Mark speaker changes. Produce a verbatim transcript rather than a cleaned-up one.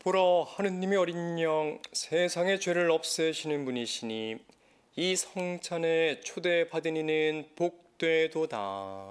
Speaker 1: 보라, 하느님의 어린 양, 세상의 죄를 없애시는 분이시니 이 성찬에 초대받은 이는 복되도다.